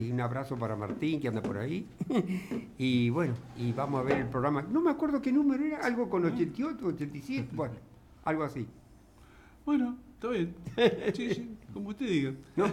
Y un abrazo para Martín, que anda por ahí. Y bueno, y vamos a ver el programa. No me acuerdo qué número era, algo con ¿Eh? 88, 87, bueno, algo así. Bueno, está bien. Sí, sí, como usted diga. ¿No?